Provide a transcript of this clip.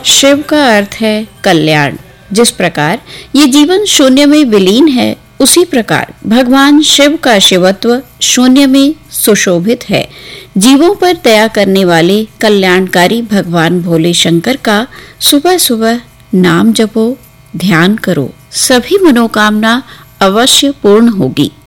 शिव का अर्थ है कल्याण। जिस प्रकार ये जीवन शून्य में विलीन है, उसी प्रकार भगवान शिव का शिवत्व शून्य में सुशोभित है। जीवों पर दया करने वाले कल्याणकारी भगवान भोले शंकर का सुबह सुबह नाम जपो, ध्यान करो, सभी मनोकामना अवश्य पूर्ण होगी।